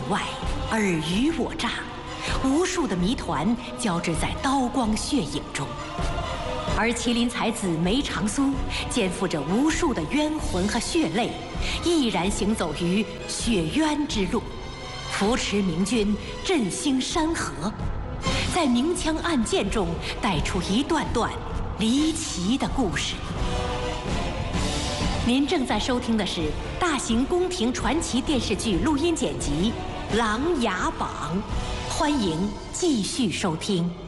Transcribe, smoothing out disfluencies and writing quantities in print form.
外，尔虞我诈，无数的谜团交织在刀光血影中。而麒麟才子梅长苏肩负着无数的冤魂和血泪，毅然行走于雪渊之路，扶持明军振兴山河，在明枪暗箭中带出一段段离奇的故事。您正在收听的是大型宫廷传奇电视剧录音剪辑《琅琊榜》，欢迎继续收听。